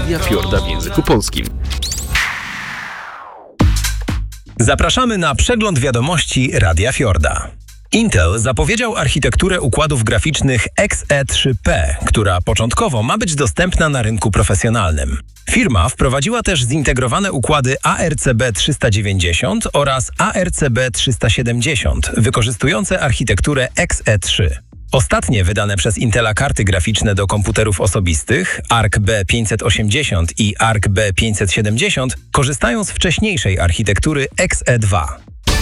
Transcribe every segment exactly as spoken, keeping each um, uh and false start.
Radia Fiorda w języku polskim. Zapraszamy na przegląd wiadomości Radia Fiorda. Intel zapowiedział architekturę układów graficznych X E trzy P, która początkowo ma być dostępna na rynku profesjonalnym. Firma wprowadziła też zintegrowane układy A R C B trzysta dziewięćdziesiąt oraz A R C B trzysta siedemdziesiąt, wykorzystujące architekturę X E trzy. Ostatnie wydane przez Intela karty graficzne do komputerów osobistych A R C B pięćset osiemdziesiąt i A R C B pięćset siedemdziesiąt korzystają z wcześniejszej architektury X E dwa.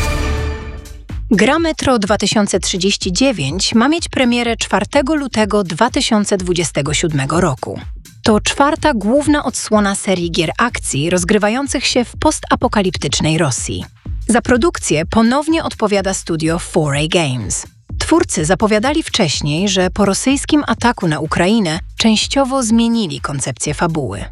Gra Metro dwa tysiące trzydzieści dziewięć ma mieć premierę czwartego lutego dwa tysiące dwudziestego siódmego roku. To czwarta główna odsłona serii gier akcji rozgrywających się w postapokaliptycznej Rosji. Za produkcję ponownie odpowiada studio cztery A Games. Twórcy zapowiadali wcześniej, że po rosyjskim ataku na Ukrainę częściowo zmienili koncepcję fabuły.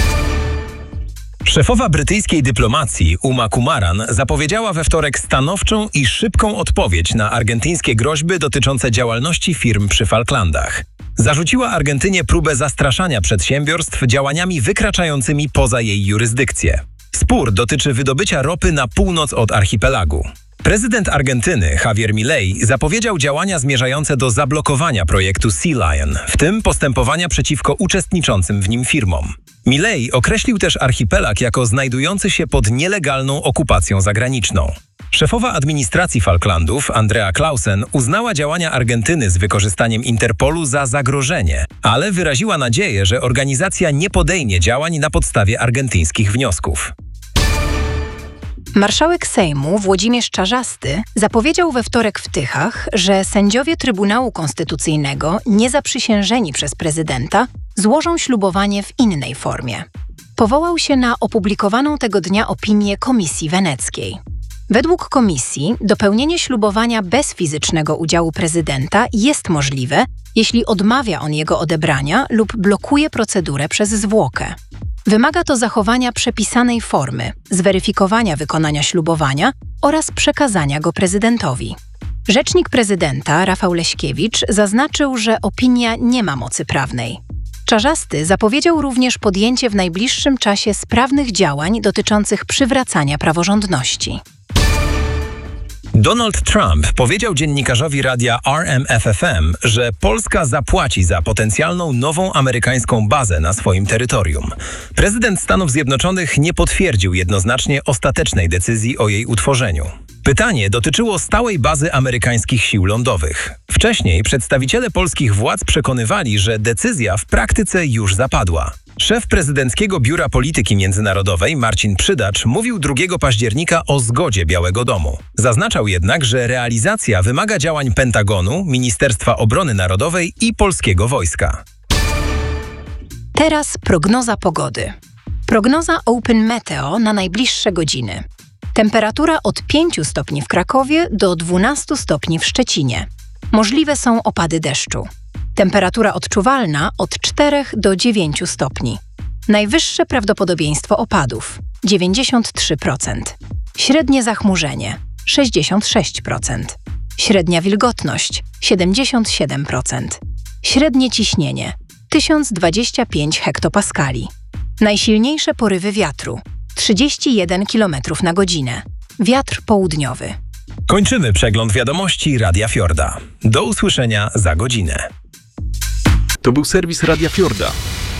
Szefowa brytyjskiej dyplomacji Uma Kumaran zapowiedziała we wtorek stanowczą i szybką odpowiedź na argentyńskie groźby dotyczące działalności firm przy Falklandach. Zarzuciła Argentynie próbę zastraszania przedsiębiorstw działaniami wykraczającymi poza jej jurysdykcję. Spór dotyczy wydobycia ropy na północ od archipelagu. Prezydent Argentyny Javier Milei zapowiedział działania zmierzające do zablokowania projektu Sea Lion, w tym postępowania przeciwko uczestniczącym w nim firmom. Milei określił też archipelag jako znajdujący się pod nielegalną okupacją zagraniczną. Szefowa administracji Falklandów, Andrea Clausen, uznała działania Argentyny z wykorzystaniem Interpolu za zagrożenie, ale wyraziła nadzieję, że organizacja nie podejmie działań na podstawie argentyńskich wniosków. Marszałek Sejmu Włodzimierz Czarzasty zapowiedział we wtorek w Tychach, że sędziowie Trybunału Konstytucyjnego niezaprzysiężeni przez prezydenta złożą ślubowanie w innej formie. Powołał się na opublikowaną tego dnia opinię Komisji Weneckiej. Według komisji dopełnienie ślubowania bez fizycznego udziału prezydenta jest możliwe, jeśli odmawia on jego odebrania lub blokuje procedurę przez zwłokę. Wymaga to zachowania przepisanej formy, zweryfikowania wykonania ślubowania oraz przekazania go prezydentowi. Rzecznik prezydenta Rafał Leśkiewicz zaznaczył, że opinia nie ma mocy prawnej. Czarzasty zapowiedział również podjęcie w najbliższym czasie sprawnych działań dotyczących przywracania praworządności. Donald Trump powiedział dziennikarzowi radia R M F F M, że Polska zapłaci za potencjalną nową amerykańską bazę na swoim terytorium. Prezydent Stanów Zjednoczonych nie potwierdził jednoznacznie ostatecznej decyzji o jej utworzeniu. Pytanie dotyczyło stałej bazy amerykańskich sił lądowych. Wcześniej przedstawiciele polskich władz przekonywali, że decyzja w praktyce już zapadła. Szef Prezydenckiego Biura Polityki Międzynarodowej Marcin Przydacz mówił drugiego października o zgodzie Białego Domu. Zaznaczał jednak, że realizacja wymaga działań Pentagonu, Ministerstwa Obrony Narodowej i polskiego wojska. Teraz prognoza pogody. Prognoza Open Meteo na najbliższe godziny. Temperatura od pięciu stopni w Krakowie do dwunastu stopni w Szczecinie. Możliwe są opady deszczu. Temperatura odczuwalna od czterech do dziewięciu stopni. Najwyższe prawdopodobieństwo opadów dziewięćdziesiąt trzy procent. Średnie zachmurzenie sześćdziesiąt sześć procent. Średnia wilgotność siedemdziesiąt siedem procent. Średnie ciśnienie tysiąc dwadzieścia pięć hektopaskali. Najsilniejsze porywy wiatru trzydzieści jeden kilometrów na godzinę. Wiatr południowy. Kończymy przegląd wiadomości Radia Fiorda. Do usłyszenia za godzinę. To był serwis Radia Fiorda.